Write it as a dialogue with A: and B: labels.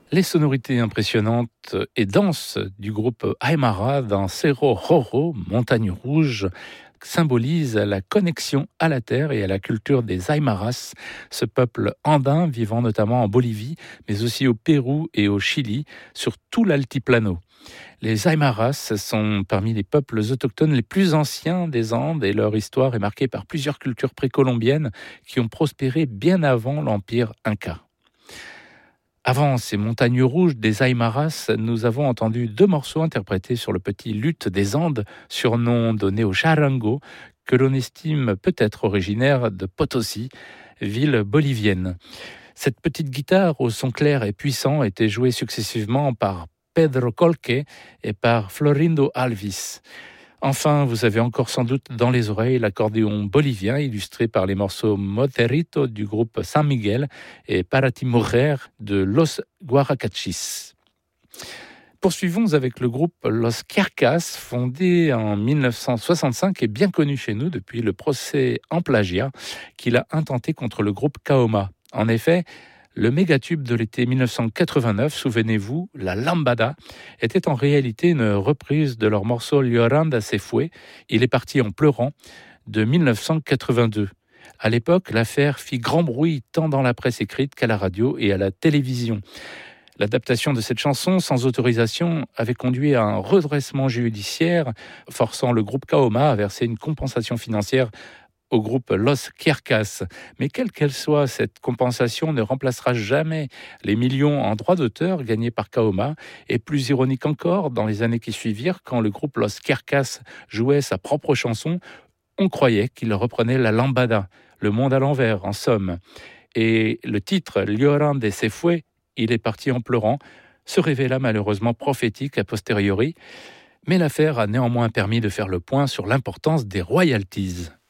A: Les sonorités impressionnantes et denses du groupe Aymara dans Cerro Jorro, Montagne Rouge, symbolisent la connexion à la terre et à la culture des Aymaras, ce peuple andin vivant notamment en Bolivie, mais aussi au Pérou et au Chili, sur tout l'altiplano. Les Aymaras sont parmi les peuples autochtones les plus anciens des Andes et leur histoire est marquée par plusieurs cultures précolombiennes qui ont prospéré bien avant l'empire Inca. Avant ces montagnes rouges des Aymaras, nous avons entendu deux morceaux interprétés sur le petit luth des Andes, surnom donné au charango, que l'on estime peut-être originaire de Potosi, ville bolivienne. Cette petite guitare au son clair et puissant était jouée successivement par Pedro Colque et par Florindo Alvis. Enfin, vous avez encore sans doute dans les oreilles l'accordéon bolivien illustré par les morceaux Moterito du groupe San Miguel et Para ti Mujer de Los Guaracachis. Poursuivons avec le groupe Los Quercas, fondé en 1965 et bien connu chez nous depuis le procès en plagiat qu'il a intenté contre le groupe Kaoma. En effet, le mégatube de l'été 1989, souvenez-vous, la Lambada, était en réalité une reprise de leur morceau Lloranda se fue, Il est parti en pleurant, de 1982. À l'époque, l'affaire fit grand bruit tant dans la presse écrite qu'à la radio et à la télévision. L'adaptation de cette chanson, sans autorisation, avait conduit à un redressement judiciaire, forçant le groupe Kaoma à verser une compensation financière au groupe Los Quercas. Mais quelle qu'elle soit, cette compensation ne remplacera jamais les millions en droits d'auteur gagnés par Kaoma. Et plus ironique encore, dans les années qui suivirent, quand le groupe Los Quercas jouait sa propre chanson, on croyait qu'il reprenait la lambada, le monde à l'envers, en somme. Et le titre « Lloranda se fue », Il est parti en pleurant, se révéla malheureusement prophétique a posteriori. Mais l'affaire a néanmoins permis de faire le point sur l'importance des royalties.